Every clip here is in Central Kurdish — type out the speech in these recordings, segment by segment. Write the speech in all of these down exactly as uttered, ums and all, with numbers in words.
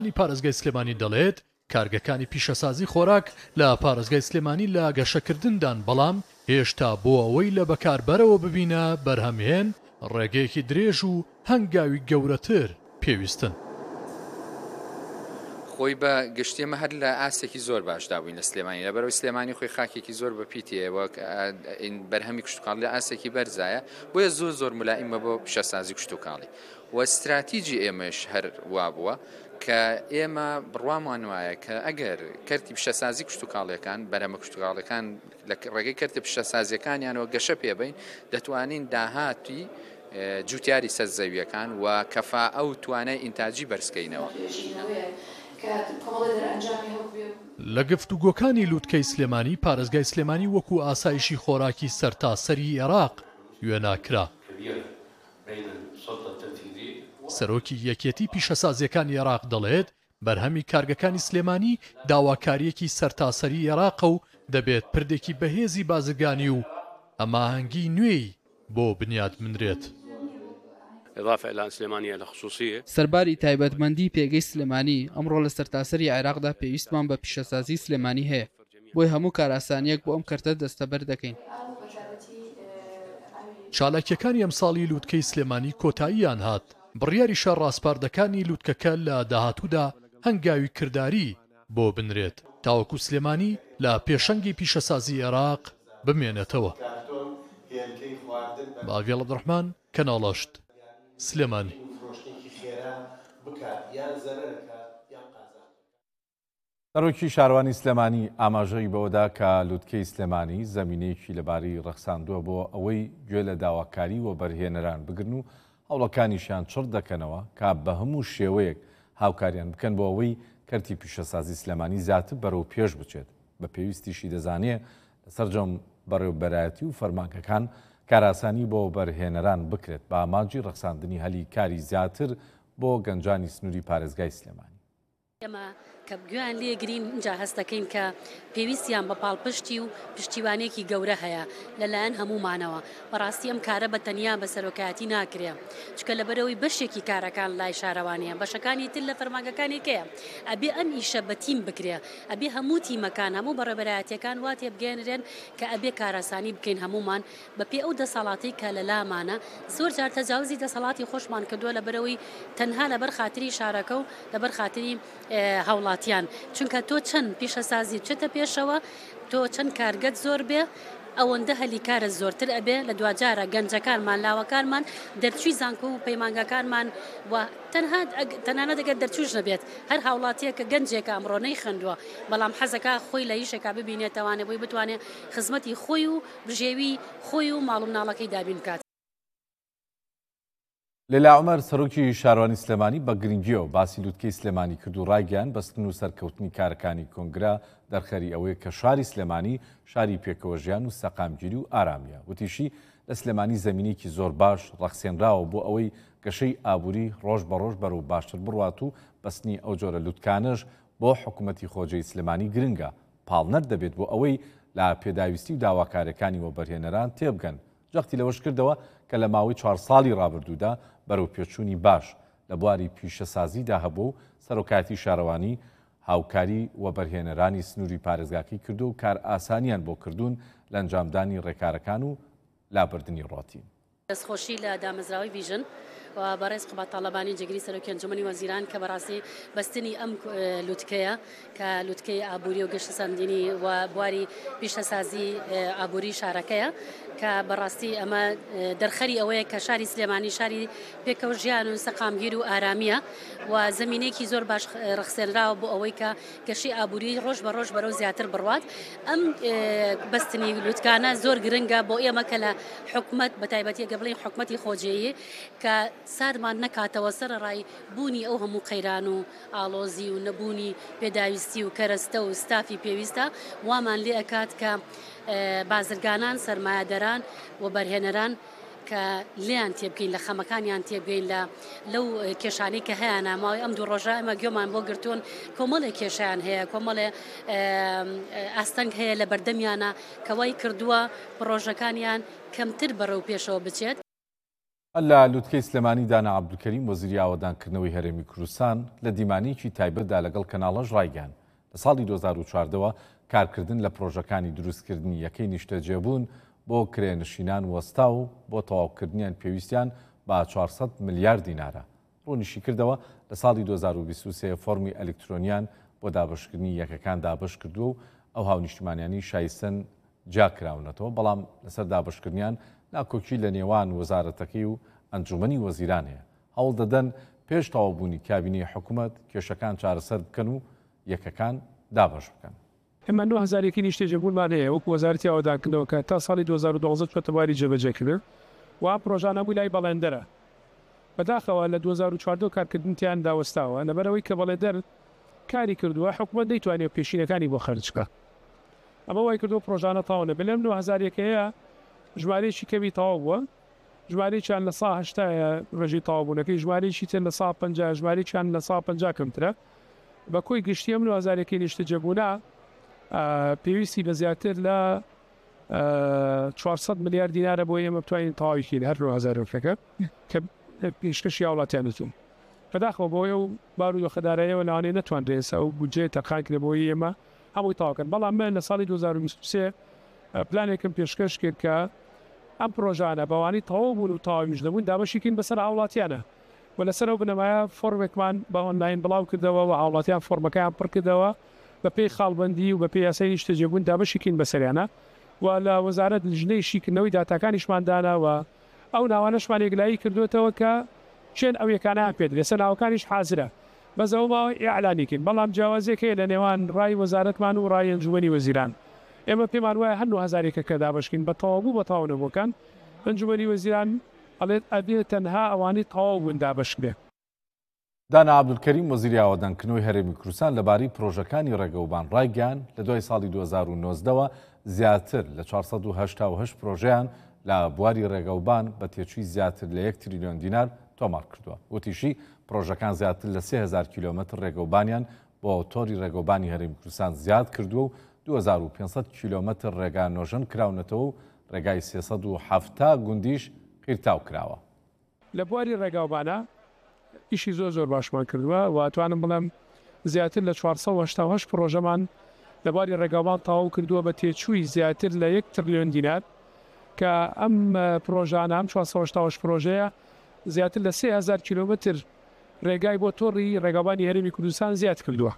پارێزگای سلێمانی دەڵێت کارگەکانی پیشەسازی خۆراک لە پارێزگای سلێمانی لە گەشەکردندان بەڵام هێشتا بۆ ئەوەی لە بەکاربەرەوە ببینە بەرهەمهێن ڕێگەیەکی درێژ و هەنگاوی گەورەتر پێویستن. خۆی بە گشتێمە هەر لە ئاسێکی زۆر باشدا بووین لە سلێمانی لەبەرەوەی سلێمانی خۆی خاکێکی زۆر بە پیتەوە بەرهەمی کشتتوکاڵ لە ئاسێکی بەرزایە بۆیە زۆر زۆر ملائیمە بۆ پیشەسازی کشتتوکاڵی و استراتیجی ئێمەش هەر وا بووە کە ئێمە بڕوامان وایە کە ئەگەر کەرتی پیشەسازی کشتتوکاڵیەکان بەرەمە کشتتوکاڵەکان لە ڕێگەی کەرتە پیشەسازیەکانیانەوە گەشە پێبین دەتوانین داهاتی جوتیاری سەرزەویەکان و کەفا ئەو توانای ئینتاجی بەرزکەینەوە. لە گفتوگۆکانی لووتکەی سلێمانی پارێزگای سلێمانی وەکو ئاسایشی خۆراکی سەرتاسەری عێراق وێناکرا. سەرۆکی یەکێتی پیشەسازیەکانی عێراق دەڵێت بەرهەمی کارگەکانی سلێمانی داواکاریەکی سەرتاسەری عێراقە و دەبێت پردێکی بەهێزی بازرگانی و ئەماهەنگی نوێی بۆ بنیاد منرێت. سەرباری تایبەتمەندی پێگەی سلێمانی ئەمڕۆ لە سەرتاسەری عێراقدا پێویستمان بە پیشەسازی سلێمانی هەیە بۆی هەموو کاراسانیەک بۆ ئەم کەرتە دەستەبەر دەکەین. چالاکیەکانی ئەمساڵی لووتکەی سلێمانی کۆتاییان هات بڕیاری شەڕ ڕاستپاردەکانی لووتکەکە لە داهاتوودا هەنگاوی کردداری بۆ بنرێت تاوەکو سلێمانی لە پێشەنگی پیشەسازی عێراق بمێنێتەوە. باڤێڵ عەبدوڕەحمان کەناڵەشت سلێمانی. سەرۆکی شارەوانی سلێمانی ئاماژەی بەوەدا کە لووتکەی سلێمانی زەمینەیەکی لەبارەی ڕەخساندووە بۆ ئەوەی گوێ لە داواکاری و بەرهێنەران بگرن و هەوڵەکانیشیان چڕ دەکەنەوە کا بە هەموو شێوەیەک هاوکاریان بکەن بۆ ئەوەی کەرتی پیشەسازی سلێمانی زیاتر بەرەو پێش بچێت. بە پێویستیشی دەزانێ لەسەرجەم بەڕێوەبەرایەتی و فەرمانکەکان کاراسانی بۆ بەرهێنەران بکرێت بە ئاماجی ڕەخساندنی هەلی کاری زیاتر بۆ گەنجانی سنووری پارێزگای سلێمانی. ئێمە کە گویان لێگرین اینجا هەست دەکەین کە پێویستیان بە پاڵپشتی و پشتیوانێکی گەورە هەیە لەلایەن هەمومانەوە. بەڕاستی ئەم کارە بە تەنیا بە سەرۆکایەتی ناکرێ چکە لەبەرەوەی بەشێکی کارەکان لای شارەوانیە بەشەکانی تر لە فەرمانگەکانێکەیە ئەبێ ئەم ئیشە بە تیم بکرێ ئەبێ هەموو تیمەکان هەموو بەڕێبەرایەتیەکان وا تێبگەێنرێن کە ئەبێ کارەسانی بکەین هەمومان بەپێ ئەو دەسەڵاتی کە لە لامانە زۆر جار تەجاوزی دەسەڵاتی خۆشمان کردووە لەبەرەوەی تەنها لەبەر خاتری شارەکە و لەبەر خاتری هەوڵاتیان چونکە تۆ چەند پیشەسازی چێتە پێشەوە تۆ چەند کارگەت زۆر بێ ئەوەندە هەلی کارە زۆرتر ئەبێ لە دوجارە گەنجەکانمان لاوەکانمان دەرچووی زانکۆ و پەیمانگەکانمان و تەنها تەنانە دەگەر دەرچوش نەبێت هەر هاوڵاتیە کە گەنجێکە ئەمڕۆ نەیخەندووە بەڵام حەزەکە خۆی لە یشێکا ببینێتەوانێ بۆی بتوانێت خزمەتی خۆی و بژێوی خۆی و ماڵ و مناڵەکەی دابین بکات. لەلا عومەر سەرۆکی شارەوانی سلێمانی بە گرنگیەوە باسی لووتکەی سلێمانی کرد و ڕایگەیان بەستن و سەرکەوتنی کارەکانی کۆنگرا دەرخەری ئەوەیە کە شاری سلێمانی شاری پێکەوە ژیان و سەقامگیری و ئارامیە. وتیشی لە سلێمانی زەمینێکی زۆر باش ڕەخسێنراوە بۆ ئەوەی گەشەی ئابووری ڕۆژ بە ڕۆژ بەرەو باشتر بڕوات و بەستنی ئەو جۆرە لووتکانش بۆ حکوومەتی خۆجەی سلێمانی گرنگە پاڵنەر دەبێت بۆ ئەوەی لە پێداویستی و داواکارەکانی وە بەرهێنەران تێبگەن. جەختی لەوەش کردەوە کە لە ماوەی چوار ساڵی ڕابردوودا بەرەو پێچوونی باش لە بواری پیشەسازیدا هەبوو و سەرۆکایەتی شارەوانی هاوکاری و بەرهێنەرانی سنووری پارێزگاکەی کردو و کار ئاسانیان بۆ کردوون لە ئەنجامدانی ڕێکارەکان و لابردنی ڕۆتین. دەستخۆشی لە دامەزراوی بیژن و بەڕێز قوبات تاڵەبانی جێگری سەرۆکی ئەنجومەنی وەزیران کە بەڕاستی بەستنی ئەم لووتکەیە کە لووتکەی ئابووری و گەشتە سەردینی و بواری پیشەسازی ئابووری شارەکەیە کە بەڕاستی ئەمە دەرخەری ئەوەیە کە شاری سلێمانی شاری پێکەوە ژیان و سەقامگیر و ئارامیە و زەمینەیەکی زۆر باش ڕەخسێنراوە بۆ ئەوەی کە گەشی ئابووری ڕۆژ بە ڕۆژ بەرەو زیاتر بڕوات. ئەم بەستنی لووتکانە زۆر گرنگە بۆ ئێمە کە لە حکوومەت بە تایبەتی گە بڵین حکوومەتی خۆجێیی کە سارمان نەکاتەوە سەرڕای بوونی ئەو هەموو قەیران و ئاڵۆزی و نەبوونی پێداویستی و کەرەستە و ستافی پێویستە وامان لێ ئەکات کە بازرگانان سەرمایەدەران و بەرهێنەران کە لیان تێبگەین لە خەمەکانیان تێبگەین لە لەو کێشانەی کە هەیە ناماوەی ئەم دوو ڕۆژە ئەمە گوێمان بۆ گرتوون کۆمەڵێک کێشیان هەیە کۆمەڵێ ئاستەنگ هەیە لە بەردەمیانە کەوای کردووە پرۆژەکانیان کەمتر بەرەو پێشەوە بچێت. لە لوتکەی سلێمانی دانا عەبدولکەریم وەزیری ئاوەدانکردنەوەی هەرێمی کوردستان لە دیمانەیەکی تایبەتدا لەگەڵ کەناڵەش ڕایگەیاند لە ساڵی دوو هەزار و چواردەوە کارکردن لە پرۆژەکانی دروستکردنی یەکەی نیشتەجێبوون بۆ کرێنشینان وەستا و بۆ تەواوکردنیان پێویستیان بە چوارسەد ملیارد دینارە. ڕوونیشی کردەوە لە ساڵی دوو هەزار و بیست و سێ فۆرمی ئەلکترۆنیان بۆ دابەشکردنی یەکەکان دابش کردووە و ئەو هاونیشتمانیانی شایستن جاکراونەتەوە، بەڵام لەسەر دابشکردنیان ناکۆکی لە نێوان وەزارەتەکەی و ئەنجومەنی وەزیران هەیە. هەوڵ دەدەن پێش تەواوبوونی کابینەی حکوومەت کێشەکان چارەسەر بکەن و یەکەکان دابش بکەن. ئێمە نۆ هەزارێکی نیشتەجێبوونمان هەیە وەکو وەزارەتی ئاوەدانکردنەوە کە تا ساڵی دوو هەزار و دوازدە چۆتەواری جێبەجێکردن و پرۆژانە بووی لای بەڵێندەرە. بەداخەوە لە دوو هەزار و چواردە کارکردنیان داوەستاوە لەبەرەوەی کە بەڵێندەر کاری کردووە حکوومەت دەیتوانێت پێشینەکانی بۆ خەرجکە. ئەمە وای کردو پرۆژانە تاوە نە بلێم نۆ هەزارێکەیە ژمارەیەکی کەمی تەواو بووە، ژمارەیەکیان لە سا هەشتایە ڕێژەی تەواوبوونەکەی، ژمارەیەکی تر لە سا پەنجا، ژمارەیەکیان لە سا پەنجا کەمترە. بە کۆی گشتی ئەم نۆ هەزارێکی نیشتەجێبوونە پێویستی بە زیاتر لە چوارسەد ملیارد دینارە بۆ ئێمە بتوانین تەواویکەین هەر نۆ هەزارێکەکە کە پێشکەشی هاوڵاتیان دەتوون. بەداخەوە بۆیە و بارودۆخەداراییەوە لەوانەیە نەتوانرێسە و بودجێ تەقاکرێ بۆی ئێمە هەمووی تاواکەن. بەڵام من لە ساڵی دوو هەزار و بیست و سێ پلانێکم پێشکەش کرد کە ئەم پرۆژانە بەوانی تەواو بوون و تەواویش دەبوون دابەشیکەین بەسەر هاوڵاتیانە و لەسەرەوە بنەمایە فۆرمێکمان بە ئۆنلاین بڵاو کردەوە و هاوڵاتیان فۆرمەکەیان پڕ کردەوە بە پێی خاڵبەندی و بە پێی یاسای نیشتەجێبوون دابەشیکەین بەسەریانە و لە وەزارەت ژنەی شیکردنەوەی داتاکانیشمانداناوە ئەو ناوانەشمان یەکلایی کردوێتەوە کە چێن ئەو یەکانیان پێ درێسە ناوەکانیش حازرە بەزەوە ماوەی ئیعلانیکەین. بەڵام جیاوازێک هەیە لە نێوان ڕای وەزارەتمان و ڕای ئەنجومەنی وەزیران. ئێمە پێمان وایە هەر نۆ هەزارێکە کە دابشکین بە تەواوبوو بە تەواونەبووەکان ئەنجومەنی وەزیران ئەڵێت ئەبێت تەنها ئەوانەی تەواو بوون دابشکرێ. دانا عەبدولکەریم وەزیری ئاوەدانکردنەوەی هەرێمی کوردستان لەبارەی پرۆژەکانی ڕێگەوبان ڕایگەیاند لە دوای ساڵی دوو هەزار و نۆزدەوە زیاتر لە چوارسەد و هەشتا و هەشت پرۆژەیان لە بواری ڕێگەوبان بە تێچووی زیاتر لە یەک تریلیۆن دینار تۆمار کردووە. وتیشی پرۆژەکان زیاتر لە سێ هەزار کیلۆمەتر ڕێگەوبانیان بۆ تۆری ڕێگەوبانی هەرێمی کوردستان زیاد کردووە و دوو هەزار و پێنجسەد کیلۆمەتر ڕێگا نۆژەن کراونەتەوە و ڕێگای سێسەد و حەفتا گوندیش قیرتاو کراوە. لە بواری ڕێگاوبانە ئیشی زۆر زۆر باشمان کردووە و ئەتوانم بڵێم زیاتر لە چوارسەد و هەشتا و هەشت پرۆژەمان لە بواری ڕێگاوبان تەواو کردووە بە تێچووی زیاتر لە یەک تریلیۆن دینار کە ئەم پرۆژانە ئەم چوارسەد و هەشتا و هەشت پرۆژەیە زیاتر لە سێ هەزار کیلۆمەتر ڕێگای بۆ تۆڕی ڕێگاوبانی هەرێمی کوردستان زیاد کردووە.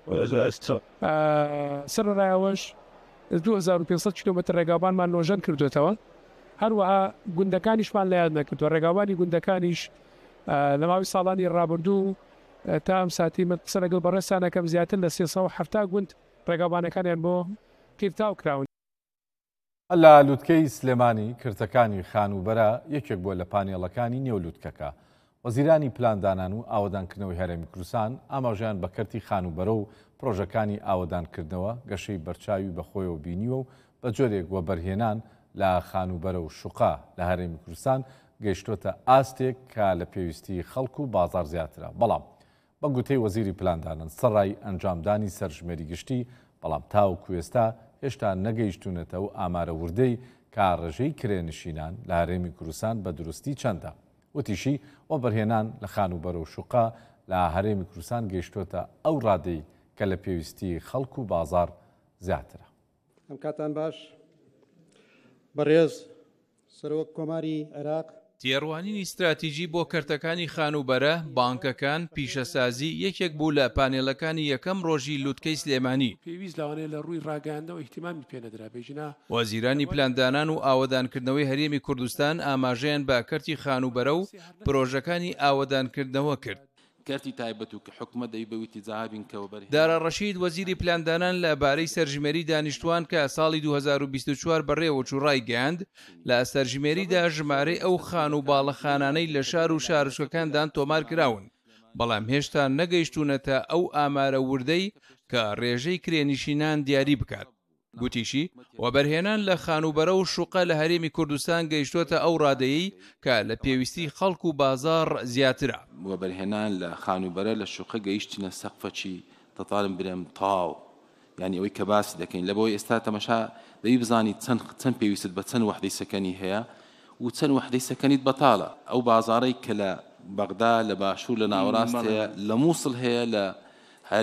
سەرڕایەوەش دوو هەزار و پێنجسەد کیلۆمەتر ڕێگاوبانمان نۆژەن کردوێتەوە. هەروەها گوندەکانیشمان لە یاد نەکردووە. ڕێگاوبانی گوندەکانیش لە ماوەی ساڵانی ڕابردوو تا ئەم ساتی من قسە لەگەڵ بەڕێستانەکەم زیاتر لە سێسەد و حەفتا گوند ڕێگاوبانەکانیان بۆ قیرتاو کراون. لە لوتکەی سلێمانی کردەکانی خانوبەرە یەکێک بووە لە پانێڵەکانی نێو لوتکەکە. وەزیرانی پلاندانان و ئاوەدانکردنەوەی هەرێمی کوردستان ئاماژیان بە کەرتی خانوبەرە و پرۆژەکانی ئاوەدانکردنەوە گەشەی بەرچاوی بەخۆیەوە بینیوە و بە جۆرێک وە بەرهێنان لە خانوبەرە و شوقا لە هەرێمی کوردستان گەیشتۆتە ئاستێک کە لە پێویستی خەڵک و بازار زیاترە. بەڵام بە گوتەی وەزیری پلاندانان سەرڕای ئەنجامدانی سەرژمێری گشتی بەڵام تاوەکو ئێستا هێشتا نەگەیشتونەتە و ئامارە وردەی کارڕێژەی کرێنشینان لە هەرێمی کوردستان بە دروستی چەندە. وتیشی ئەو بەرهێنان لە خانوبەرە و شوقا لە هەرێمی کوردستان گەیشتۆتە ئەو ڕادەی کە لە پێویستی خەڵک و بازار زیاترە. ئەم کاتان باش بەڕێز سەرۆک کۆماری عێراق تێڕوانینی استراتیژی بۆ کەرتەکانی خانوبەرە بانکەکان پیشەسازی یەکێک بوو لە پانێڵەکانی یەکەم ڕۆژی لوتکەی سلێمانی. پێویست لەوانەیە لە ڕووی ڕاگەاندنەوە ئیحتیمامی پێنەدرا بێژنا وەزیرانی پلاندانان و ئاوەدانکردنەوەی هەرێمی کوردستان ئاماژەیان بە کەرتی خانوبەرە و پرۆژەکانی ئاوەدانکردنەوە کرد. کارتی تایبەت و کە حکومە دەی بەویتی جاهابین کەوە بەرهێنان. دارا ڕەشید وەزیری پلاندانان لەبارەی سەرژمێری دانیشتوان کە ساڵی دوو هەزار و بیست و چوار بەڕێوەچوو ڕایگەیاند لە سەرژمێریدا ژمارەی ئەو خان و باڵەخانانەی لە شار و شارچوەکاندان تۆمار کراون، بەڵام هێشتا نەگەیشتونەتە ئەو ئامارە وردەی کە ڕێژەی کرێنشینان دیاری بکات. گوتیشی وەبەرهێنان لە خانوبەرە و شوقە لە هەرێمی کوردستان گەیشتۆتە ئەو ڕادەیەی کە لە پێویستی خەڵک و بازار زیاترە. وەبەرهێنان لە خانوبەرە لە شوقە گەیشتینە سەقفەچی تەتاڵم برێم تاو، یعنی ئەوەی کە باسی دەکەین لە بۆی ئێستا تەمەشا دەبی بزانی چەند چەند پێویست بە چەند وەحدەی سەکەنی هەیە و چەند وحدەی سەکەنیت بەتاڵە ئەو بازاڕی کە لە بەغدا لە باشوور لە ناوەڕاست هەیە لە مووسڵ هەیە لە